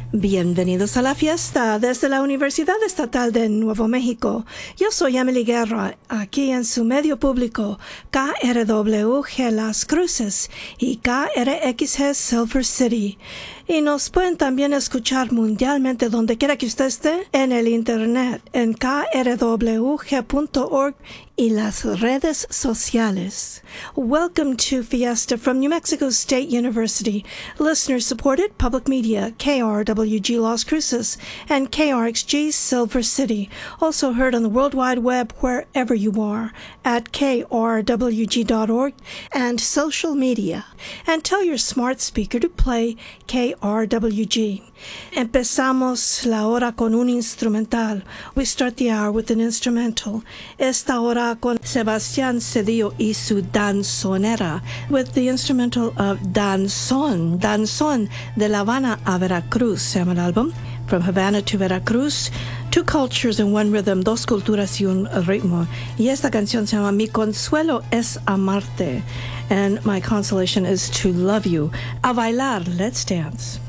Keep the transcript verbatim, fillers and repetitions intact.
Bienvenidos a la fiesta desde la Universidad Estatal de Nuevo México. Yo soy Emily Guerra, aquí en su medio público, K R W G Las Cruces y K R X G Silver City. Y nos pueden también escuchar mundialmente donde quiera que usted esté en el internet, en K R W G punto org y las redes sociales. Welcome to Fiesta from New Mexico State University, listener-supported public media, K R W G Las Cruces and K R X G Silver City, also heard on the World Wide Web wherever you are, at K R W G dot org and social media. And tell your smart speaker to play K R W G. Empezamos la hora con un instrumental. We start the hour with an instrumental. Esta hora con Sebastián Cedillo y su danzonera, with the instrumental of Danzón. Danzón de La Habana a Veracruz, se llama el álbum. From Havana to Veracruz, two cultures in one rhythm, dos culturas y un ritmo. Y esta canción se llama Mi consuelo es amarte, and my consolation is to love you. A bailar, let's dance.